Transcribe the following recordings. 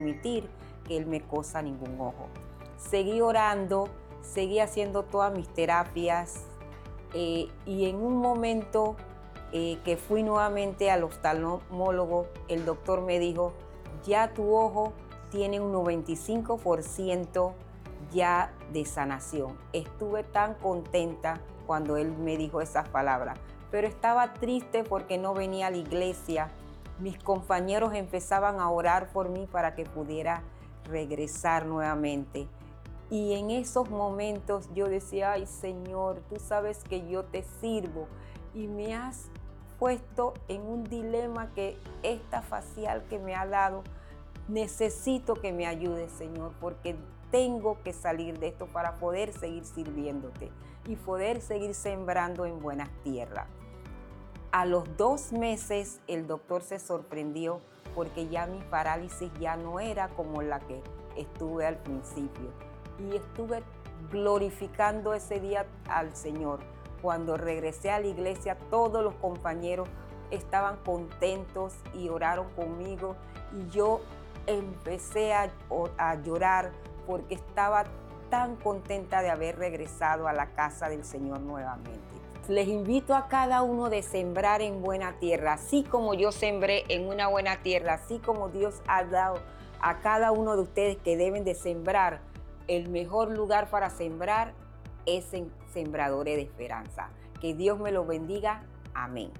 permitir que Él me cosa ningún ojo. Seguí orando, seguí haciendo todas mis terapias y en un momento que fui nuevamente al oftalmólogo, el doctor me dijo, ya tu ojo tiene un 95% ya de sanación. Estuve tan contenta cuando él me dijo esas palabras, pero estaba triste porque no venía a la iglesia. Mis compañeros empezaban a orar por mí para que pudiera regresar nuevamente. Y en esos momentos yo decía, ay Señor, tú sabes que yo te sirvo y me has puesto en un dilema que esta facial que me ha dado, necesito que me ayudes, Señor, porque tengo que salir de esto para poder seguir sirviéndote y poder seguir sembrando en buenas tierras. A los 2 meses el doctor se sorprendió porque ya mi parálisis ya no era como la que estuve al principio. Y estuve glorificando ese día al Señor. Cuando regresé a la iglesia, todos los compañeros estaban contentos y oraron conmigo. Y yo empecé a llorar porque estaba tan contenta de haber regresado a la casa del Señor nuevamente. Les invito a cada uno de sembrar en buena tierra, así como yo sembré en una buena tierra, así como Dios ha dado a cada uno de ustedes que deben de sembrar. El mejor lugar para sembrar es en Sembradores de Esperanza. Que Dios me los bendiga. Amén.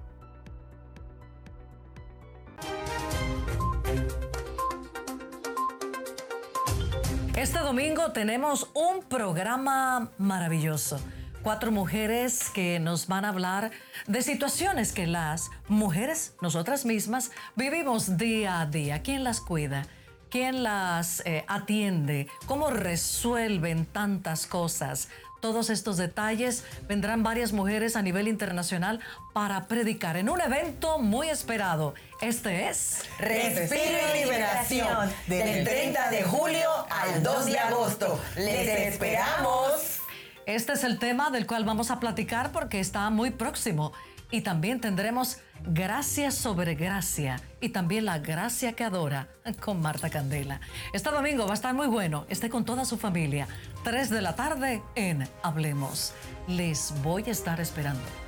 Este domingo tenemos un programa maravilloso. 4 mujeres que nos van a hablar de situaciones que las mujeres, nosotras mismas, vivimos día a día. ¿Quién las cuida? ¿Quién las atiende? ¿Cómo resuelven tantas cosas? Todos estos detalles vendrán varias mujeres a nivel internacional para predicar en un evento muy esperado. Este es Respiro y Liberación, del 30 de julio al 2 de agosto. ¡Les esperamos! Este es el tema del cual vamos a platicar porque está muy próximo. Y también tendremos Gracia sobre Gracia y también la gracia que adora con Marta Candela. Este domingo va a estar muy bueno. Esté con toda su familia. 3 de la tarde en Hablemos. Les voy a estar esperando.